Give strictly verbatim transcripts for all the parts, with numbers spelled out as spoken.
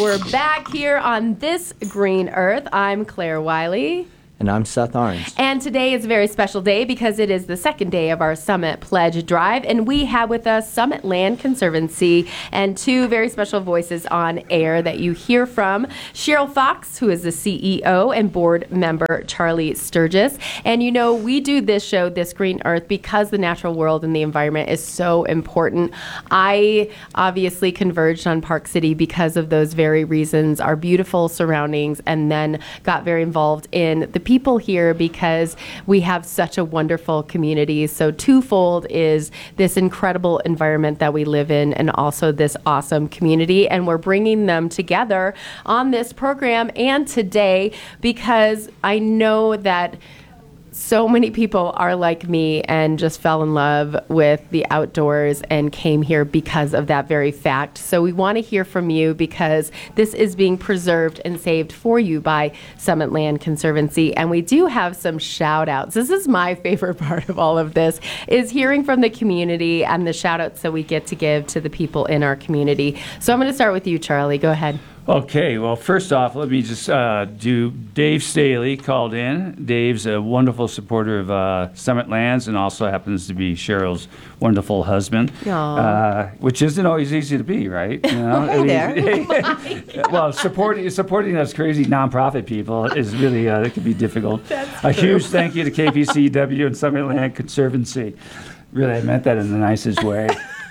we're back here on this green earth. I'm Claire Wiley. And I'm Seth Arns. And today is a very special day because it is the second day of our Summit Pledge Drive. And we have with us Summit Land Conservancy and two very special voices on air that you hear from. Cheryl Fox, who is the C E O, and board member Charlie Sturgis. And you know, we do this show, This Green Earth, because the natural world and the environment is so important. I obviously converged on Park City because of those very reasons, our beautiful surroundings, and then got very involved in the people here because we have such a wonderful community. So twofold is this incredible environment that we live in and also this awesome community. And we're bringing them together on this program and today because I know that so many people are like me and just fell in love with the outdoors and came here because of that very fact. So we want to hear from you because this is being preserved and saved for you by Summit Land Conservancy. And we do have some shout outs. This is my favorite part of all of this, is hearing from the community and the shout outs that we get to give to the people in our community. So I'm going to start with you, Charlie. Go ahead. Okay, well, first off, let me just uh, do Dave Staley called in. Dave's a wonderful supporter of uh, Summit Lands and also happens to be Cheryl's wonderful husband, uh, which isn't always easy to be, right? You know? Hey there. Well, supporting supporting those crazy nonprofit people is really, uh, it can be difficult. That's a true. huge thank you to K P C W and Summit Land Conservancy. Really, I meant that in the nicest way.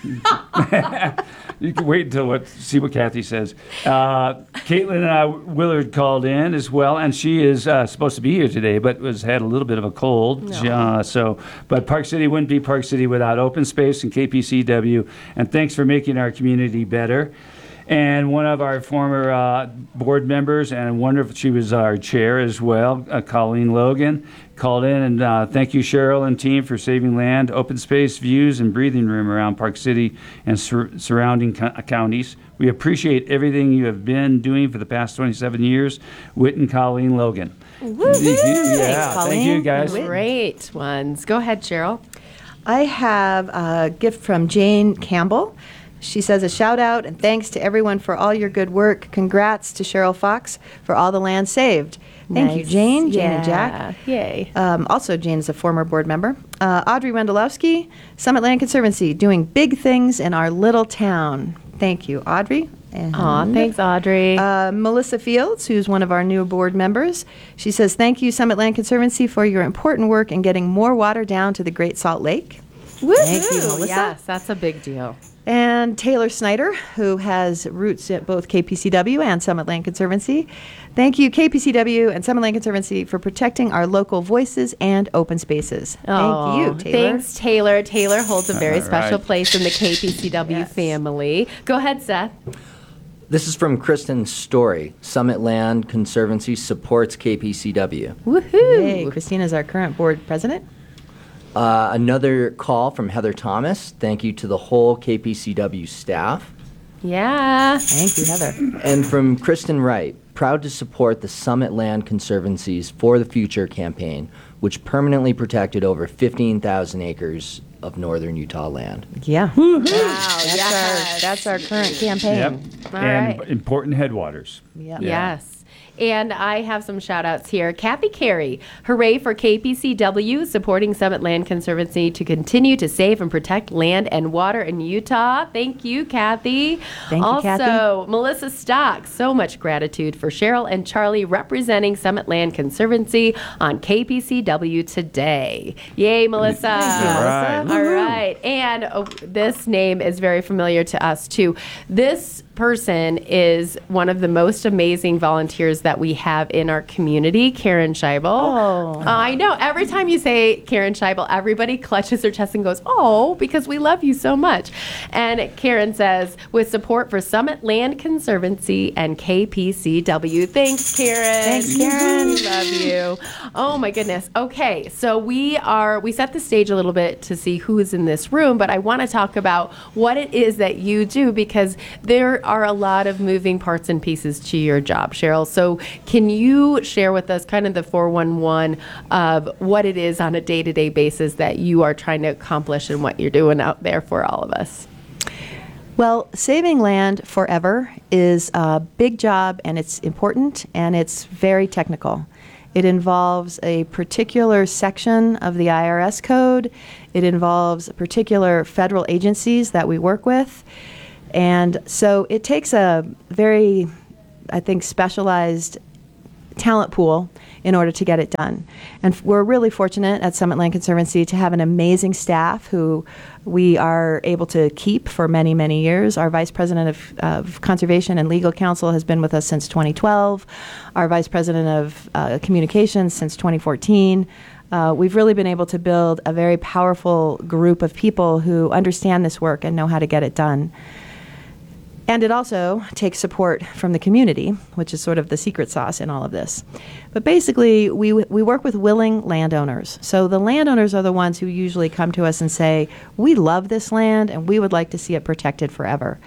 You can wait until what see what Kathy says. Uh, Caitlin and I, Willard called in as well, and she is uh, supposed to be here today, but was had a little bit of a cold. No. Uh, so, but Park City wouldn't be Park City without open space and K P C W. And thanks for making our community better. And one of our former uh, board members, and wonderful, she was our chair as well, uh, Colleen Logan, called in. And uh, thank you, Cheryl and team, for saving land, open space, views, and breathing room around Park City and sur- surrounding co- counties. We appreciate everything you have been doing for the past twenty-seven years. Whit and Colleen Logan. Woo-hoo. Yeah, Thanks, thank you, guys. Great ones. Go ahead, Cheryl. I have a gift from Jane Campbell. She says a shout out and thanks to everyone for all your good work. Congrats to Cheryl Fox for all the land saved. Thank Nice. you, Jane, Jane Yeah. and Jack. Yay. Um, also, Jane is a former board member. Uh, Audrey Wendelowski, Summit Land Conservancy, doing big things in our little town. Thank you, Audrey. And Aw, thanks, Audrey. uh, Melissa Fields, who's one of our new board members. She says, thank you, Summit Land Conservancy, for your important work in getting more water down to the Great Salt Lake. Thank you, Woo-hoo. Melissa. Yes, that's a big deal. And Taylor Snyder, who has roots at both K P C W and Summit Land Conservancy. Thank you, K P C W and Summit Land Conservancy, for protecting our local voices and open spaces. Aw, Thank you, Taylor. Thanks, Taylor. Taylor holds a very All special right. place in the K P C W Yes. family. Go ahead, Seth. This is from Kristen Story. Summit Land Conservancy supports K P C W. Woohoo! Hey, Christina's our current board president. Uh, another call from Heather Thomas. Thank you to the whole K P C W staff. Yeah. Thank you, Heather. And from Kristen Wright, proud to support the Summit Land Conservancy's For the Future campaign, which permanently protected over fifteen thousand acres of northern Utah land. Yeah. Wow, That's, yes. our, that's our current campaign. Yep. All and right. important headwaters. Yep. Yeah. Yes. And I have some shout outs here. Kathy Carey, hooray for K P C W, supporting Summit Land Conservancy to continue to save and protect land and water in Utah. Thank you, Kathy. Thank you, also, Kathy. Melissa Stock, so much gratitude for Cheryl and Charlie representing Summit Land Conservancy on K P C W today. Yay, Melissa. Thank you, Melissa. All All right. And oh, this name is very familiar to us, too. This person is one of the most amazing volunteers that we have in our community, Karen Scheibel. Oh. I know. Every time you say Karen Scheibel, everybody clutches their chest and goes, oh, because we love you so much. And Karen says, with support for Summit Land Conservancy and K P C W. Thanks, Karen. Thanks, Karen. Love you. Oh, my goodness. Okay, so we are, we set the stage a little bit to see who is in this room, but I want to talk about what it is that you do because there are a lot of moving parts and pieces to your job, Cheryl. So can you share with us kind of the four one one of what it is on a day-to-day basis that you are trying to accomplish and what you're doing out there for all of us? Well, saving land forever is a big job, and it's important, and it's very technical. It involves a particular section of the I R S code. It involves particular federal agencies that we work with. And so it takes a very, I think, specialized talent pool in order to get it done. And f- we're really fortunate at Summit Land Conservancy to have an amazing staff who we are able to keep for many, many years. Our Vice President of, of Conservation and Legal Counsel has been with us since twenty twelve. Our Vice President of uh, Communications since twenty fourteen. Uh, we've really been able to build a very powerful group of people who understand this work and know how to get it done. And it also takes support from the community, which is sort of the secret sauce in all of this. But basically, we we work with willing landowners. So the landowners are the ones who usually come to us and say, we love this land and we would like to see it protected forever.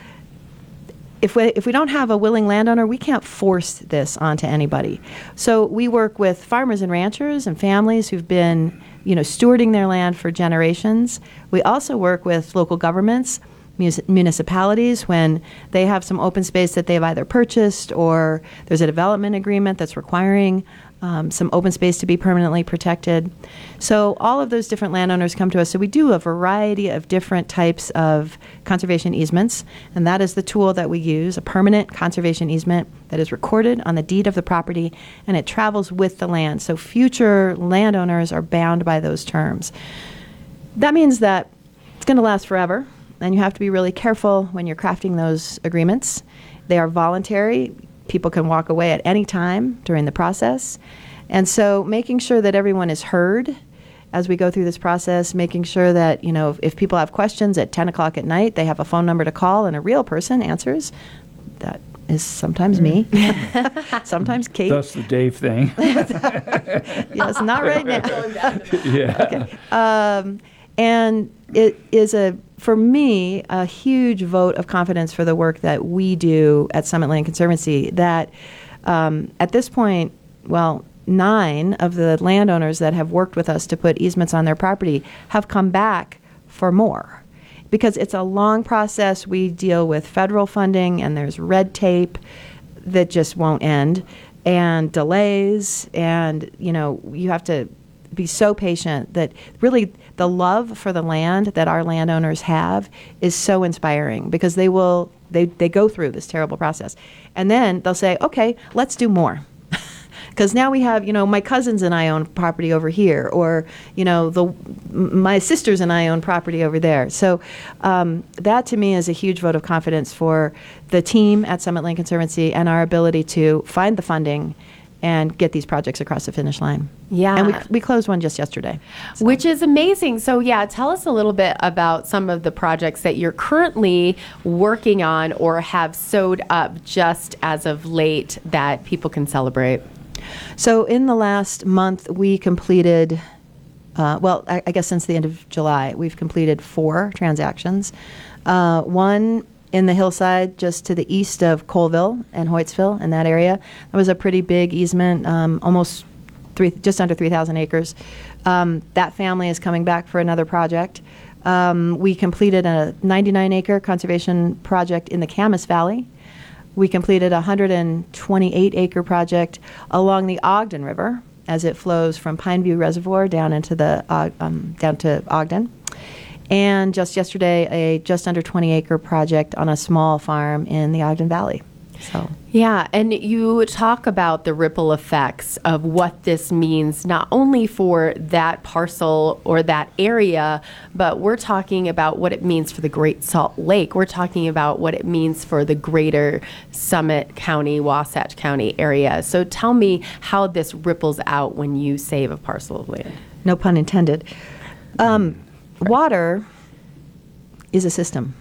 If we, if we don't have a willing landowner, we can't force this onto anybody. So we work with farmers and ranchers and families who've been, you know, stewarding their land for generations. We also work with local governments, municipalities, when they have some open space that they've either purchased or there's a development agreement that's requiring um, some open space to be permanently protected. So all of those different landowners come to us. So we do a variety of different types of conservation easements, and that is the tool that we use, a permanent conservation easement that is recorded on the deed of the property, and it travels with the land. So future landowners are bound by those terms. That means that it's going to last forever. And you have to be really careful when you're crafting those agreements. They are voluntary. People can walk away at any time during the process. And so making sure that everyone is heard as we go through this process, making sure that, you know, if, if people have questions at ten o'clock at night, they have a phone number to call and a real person answers. That is sometimes me, sometimes Kate. That's the Dave thing. Yes, not right now. Yeah. Okay. Um, and it is a, for me, a huge vote of confidence for the work that we do at Summit Land Conservancy, that um, at this point, well, nine of the landowners that have worked with us to put easements on their property have come back for more. Because it's a long process. We deal with federal funding, and there's red tape that just won't end, and delays, and, you know, you have to be so patient. That really the love for the land that our landowners have is so inspiring, because they will they, they go through this terrible process, and then they'll say, okay, let's do more. Because now we have, you know, my cousins and I own property over here, or, you know, the m- my sisters and I own property over there. So um, that to me is a huge vote of confidence for the team at Summit Land Conservancy and our ability to find the funding and get these projects across the finish line. Yeah. And we, we closed one just yesterday. So. Which is amazing. So, yeah, tell us a little bit about some of the projects that you're currently working on or have sewed up just as of late that people can celebrate. So in the last month, we completed, uh, well, I, I guess since the end of July, we've completed four transactions. Uh, one in the hillside just to the east of Colville and Hoytsville, in that area. That was a pretty big easement, um, almost three, just under three thousand acres. Um, that family is coming back for another project. Um, we completed a ninety-nine acre conservation project in the Camas Valley. We completed a one hundred twenty-eight acre project along the Ogden River as it flows from Pineview Reservoir down into the uh, um, down to Ogden. And just yesterday, a just under twenty acre project on a small farm in the Ogden Valley. So yeah, and you talk about the ripple effects of what this means, not only for that parcel or that area, but we're talking about what it means for the Great Salt Lake. We're talking about what it means for the greater Summit County, Wasatch County area. So tell me how this ripples out when you save a parcel of land. No pun intended. Um, water is a system.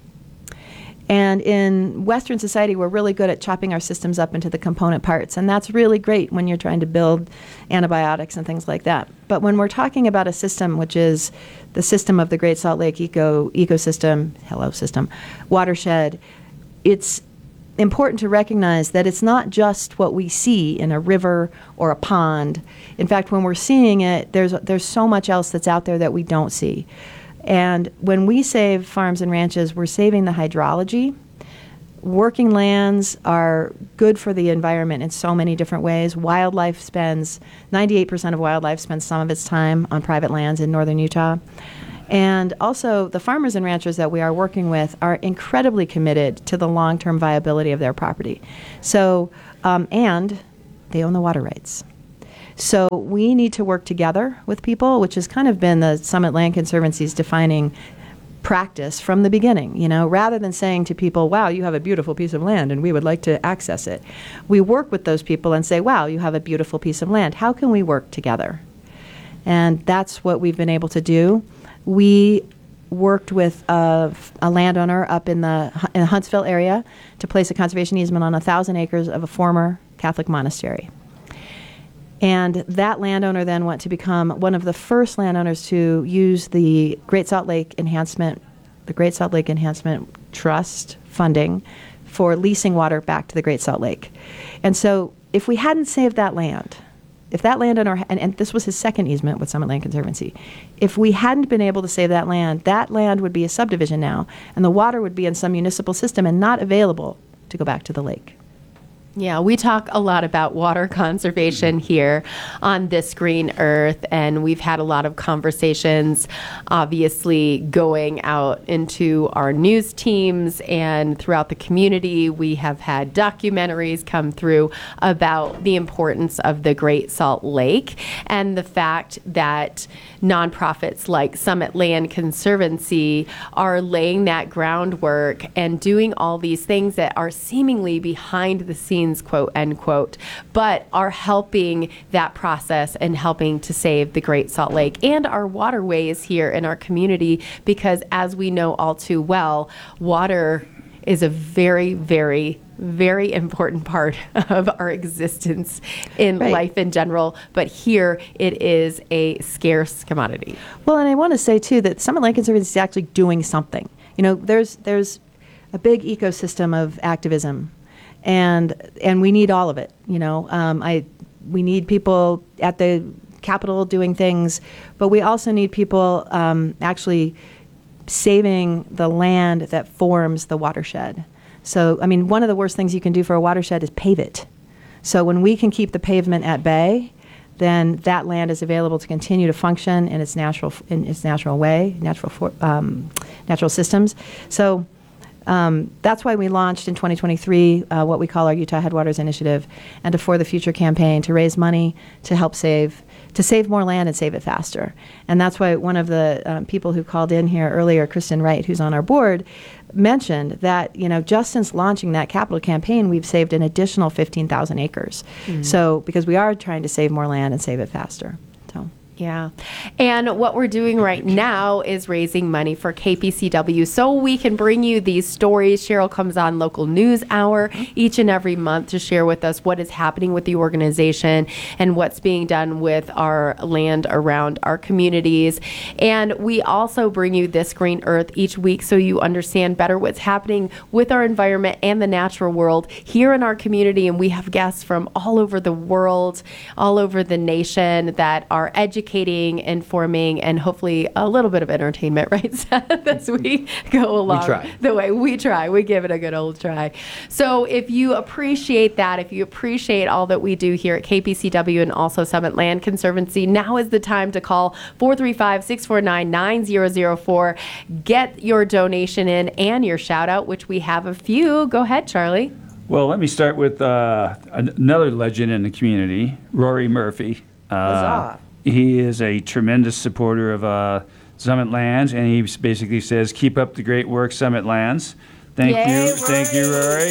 And in Western society, we're really good at chopping our systems up into the component parts. And that's really great when you're trying to build antibiotics and things like that. But when we're talking about a system, which is the system of the Great Salt Lake eco ecosystem, hello system, watershed, it's important to recognize that it's not just what we see in a river or a pond. In fact, when we're seeing it, there's there's so much else that's out there that we don't see. And when we save farms and ranches, we're saving the hydrology. Working lands are good for the environment in so many different ways. Wildlife spends, ninety-eight percent of wildlife spends some of its time on private lands in northern Utah. And also, the farmers and ranchers that we are working with are incredibly committed to the long-term viability of their property. So, um, and they own the water rights. So we need to work together with people, which has kind of been the Summit Land Conservancy's defining practice from the beginning. You know, rather than saying to people, wow, you have a beautiful piece of land and we would like to access it, we work with those people and say, wow, you have a beautiful piece of land. How can we work together? And that's what we've been able to do. We worked with a, a landowner up in the, in the Huntsville area to place a conservation easement on a thousand acres of a former Catholic monastery. And that landowner then went to become one of the first landowners to use the Great Salt Lake Enhancement, the Great Salt Lake Enhancement Trust funding for leasing water back to the Great Salt Lake. And so if we hadn't saved that land, if that landowner, and, and this was his second easement with Summit Land Conservancy, if we hadn't been able to save that land, that land would be a subdivision now, and the water would be in some municipal system and not available to go back to the lake. Yeah, we talk a lot about water conservation here on This Green Earth, and we've had a lot of conversations, obviously, going out into our news teams and throughout the community. We have had documentaries come through about the importance of the Great Salt Lake and the fact that nonprofits like Summit Land Conservancy are laying that groundwork and doing all these things that are seemingly behind the scenes, quote unquote, but are helping that process and helping to save the Great Salt Lake and our waterways here in our community, because as we know all too well, water is a very, very, very important part of our existence in Right. life in general, but here it is a scarce commodity. Well, and I want to say, too, that Summit Land Conservancy is actually doing something. You know, there's there's a big ecosystem of activism, and and we need all of it. You know, um, I we need people at the Capitol doing things, but we also need people um, actually saving the land that forms the watershed. So, I mean, one of the worst things you can do for a watershed is pave it. So when we can keep the pavement at bay, then that land is available to continue to function in its natural in its natural way, natural for, um, natural systems. So um, that's why we launched in twenty twenty-three uh, what we call our Utah Headwaters Initiative and a For the Future campaign to raise money to help save to save more land and save it faster. And that's why one of the um, people who called in here earlier, Kristen Wright, who's on our board, mentioned that, you know, just since launching that capital campaign, we've saved an additional fifteen thousand acres. Mm-hmm. So, because we are trying to save more land and save it faster. So. Yeah. And what we're doing right now is raising money for K P C W so we can bring you these stories. Cheryl comes on Local News Hour each and every month to share with us what is happening with the organization and what's being done with our land around our communities. And we also bring you This Green Earth each week so you understand better what's happening with our environment and the natural world here in our community. And we have guests from all over the world, all over the nation that are educated, educating, informing, and hopefully a little bit of entertainment, right, Seth, as we go along. We try. The way we try. We give it a good old try. So if you appreciate that, if you appreciate all that we do here at K P C W and also Summit Land Conservancy, now is the time to call four three five, six four nine, nine zero zero four. Get your donation in and your shout out, which we have a few. Go ahead, Charlie. Well, let me start with uh, another legend in the community, Rory Murphy. Uh, He is a tremendous supporter of uh, Summit Lands, and he basically says, keep up the great work, Summit Lands. Thank Yay, you. Rory. Thank you, Rory.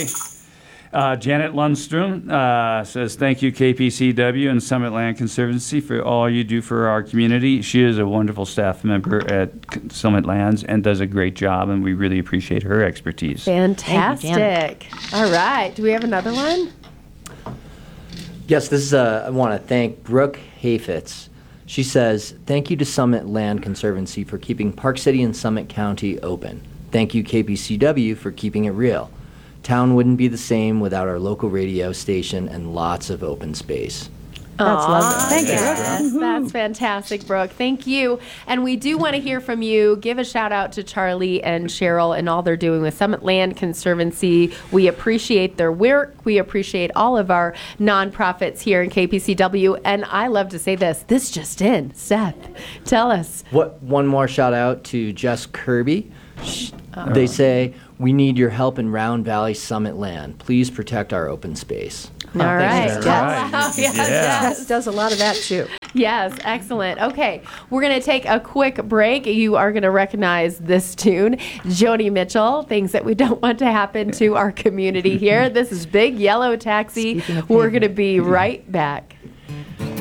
Uh, Janet Lundstrom uh, says, thank you, K P C W and Summit Land Conservancy, for all you do for our community. She is a wonderful staff member at Summit Lands and does a great job, and we really appreciate her expertise. Fantastic. All right. Do we have another one? Yes, this is a, I want to thank Brooke Hayfitz. She says, thank you to Summit Land Conservancy for keeping Park City and Summit County open. Thank you, K P C W, for keeping it real. Town wouldn't be the same without our local radio station and lots of open space. That's Aw, lovely. Thank you. yes, that's fantastic, Brooke. Thank you. And we do want to hear from you. Give a shout out to Charlie and Cheryl and all they're doing with Summit Land Conservancy. We appreciate their work. We appreciate all of our nonprofits here in K P C W. And I love to say this. This just in. Seth, tell us. What one more shout out to Jess Kirby. Sh- They say, we need your help in Round Valley Summit Land. Please protect our open space. All right. Jess. Wow, Right. yes, Yeah. yes. Jess does a lot of that too. Yes, excellent. Okay, we're going to take a quick break. You are going to recognize this tune, Joni Mitchell, Things That We Don't Want to Happen to Our Community here. This is Big Yellow Taxi. Speaking of We're pavement. going to be right back.